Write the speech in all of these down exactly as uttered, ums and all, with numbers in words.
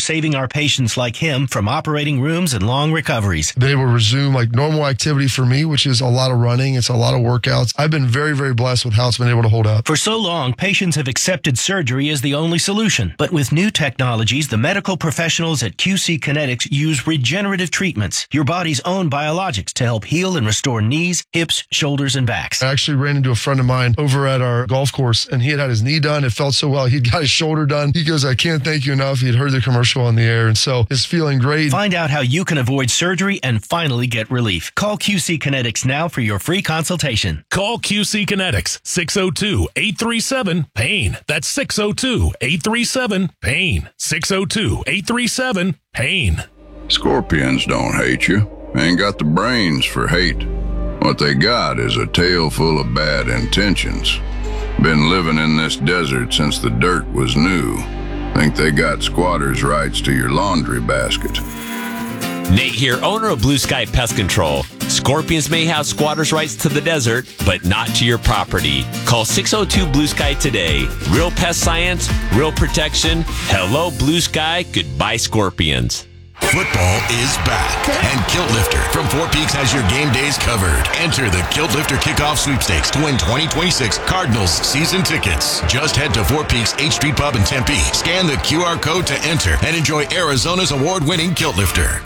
saving our patients like him from operating rooms and long recoveries. They will resume like normal activity for me, which is a lot of running. It's a lot of workouts. I've been very, very blessed with how it's been able to hold up. For so long, patients have accepted surgery as the only solution. But with new technologies, the medical professionals at Q C Kinetics use regenerative treatments, your body's own biologics, to help heal and restore knees, hips, shoulders, and backs. I actually ran into a friend of mine over at our golf course, and he had had his knee done. It felt so well. He'd got his shoulder done. He goes, I can't thank you enough. He'd heard the commercial on the air, and so it's feeling great. Find out how you can avoid surgery and finally get relief. Call Q C Kinetics now for your free consultation. Call Q C Kinetics, six oh two, eight three seven, pain. That's six oh two, eight three seven, pain. six oh two, eight three seven, pain. Scorpions don't hate you. Ain't got the brains for hate. What they got is a tail full of bad intentions. Been living in this desert since the dirt was new. Think they got squatters' rights to your laundry basket. Nate here, owner of Blue Sky Pest Control. Scorpions may have squatters' rights to the desert, but not to your property. Call six oh two Blue Sky today. Real pest science, real protection. Hello, Blue Sky. Goodbye, Scorpions. Football is back, and Kilt Lifter from Four Peaks has your game days covered. Enter the Kilt Lifter Kickoff Sweepstakes to win twenty twenty-six Cardinals season tickets. Just head to Four Peaks H Street Pub in Tempe, scan the Q R code to enter, and enjoy Arizona's award-winning Kilt Lifter.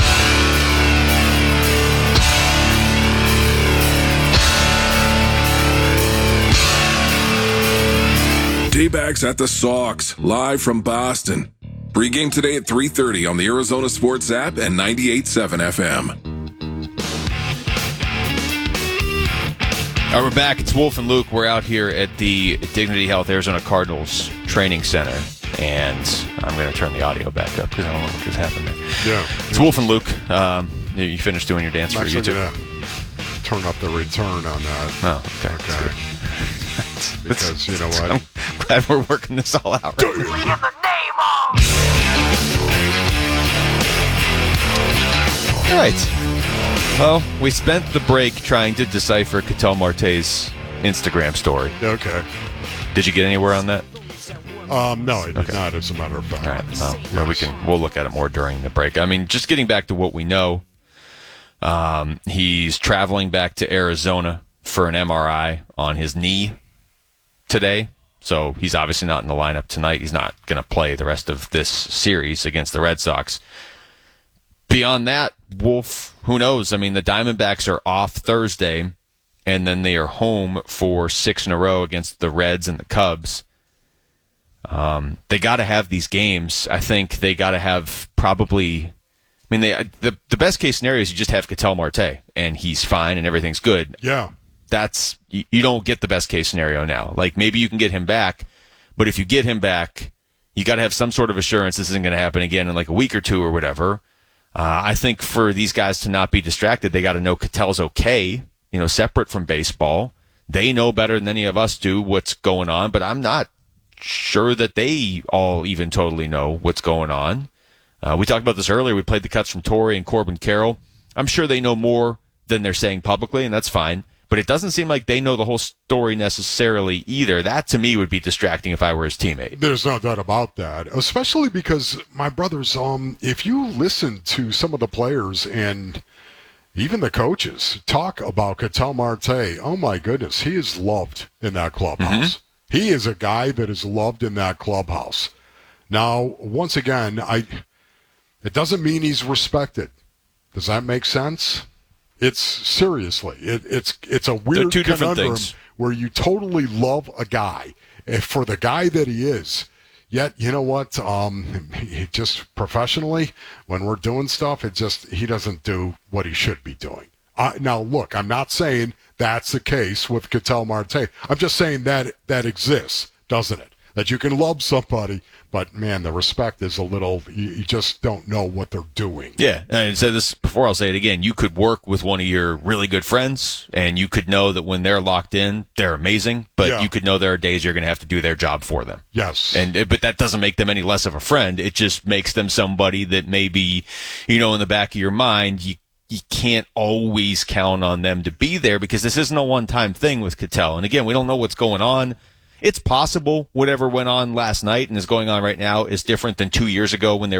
D-backs at the Sox, live from Boston. Pre-game today at three thirty on the Arizona Sports app and ninety-eight point seven F M. All right, we're back. It's Wolf and Luke. We're out here at the Dignity Health Arizona Cardinals Training Center. And I'm going to turn the audio back up because I don't know what just happened there. Yeah. It's Wolf and Luke. Um, you finished doing your dance I'm for YouTube? I'm turn up the return on that. Oh, okay. Okay. Because, you know what? I'm glad we're working this all out. Do you in the name of... All right. Well, we spent the break trying to decipher Ketel Marte's Instagram story. Okay. Did you get anywhere on that? Um, no, I did okay. not, as a matter of fact. All right. Well, yes. well, we can, we'll look at it more during the break. I mean, just getting back to what we know, um, he's traveling back to Arizona for an M R I on his knee today. So he's obviously not in the lineup tonight. He's not going to play the rest of this series against the Red Sox. Beyond that, Wolf, who knows? I mean, the Diamondbacks are off Thursday, and then they are home for six in a row against the Reds and the Cubs. Um, they got to have these games. I think they got to have probably... I mean, they, the the best case scenario is you just have Ketel Marte, and he's fine and everything's good. Yeah. That's you, you don't get the best case scenario now. Like, maybe you can get him back, but if you get him back, you got to have some sort of assurance this isn't going to happen again in like a week or two or whatever. Uh, I think for these guys to not be distracted, they got to know Ketel's okay, you know, separate from baseball. They know better than any of us do what's going on, but I'm not sure that they all even totally know what's going on. Uh, we talked about this earlier. We played the cuts from Torrey and Corbin Carroll. I'm sure they know more than they're saying publicly, and that's fine. But it doesn't seem like they know the whole story necessarily either. That, to me, would be distracting if I were his teammate. There's no doubt about that, especially because, my brothers, um, if you listen to some of the players and even the coaches talk about Ketel Marte, oh, my goodness, he is loved in that clubhouse. Mm-hmm. He is a guy that is loved in that clubhouse. Now, once again, I it doesn't mean he's respected. Does that make sense? It's seriously, it, it's it's a weird two different conundrum things. Where you totally love a guy for the guy that he is. Yet, you know what? Um, he just professionally, when we're doing stuff, it just he doesn't do what he should be doing. Uh, now, look, I'm not saying that's the case with Ketel Marte. I'm just saying that that exists, doesn't it? That you can love somebody, but, man, the respect is a little, you, you just don't know what they're doing. Yeah, and I said this before, I'll say it again. You could work with one of your really good friends, and you could know that when they're locked in, they're amazing, but yeah. you could know there are days you're going to have to do their job for them. Yes. And But that doesn't make them any less of a friend. It just makes them somebody that maybe, you know, in the back of your mind, you you can't always count on them to be there because this isn't a one-time thing with Ketel. And, again, we don't know what's going on. It's possible whatever went on last night and is going on right now is different than two years ago when they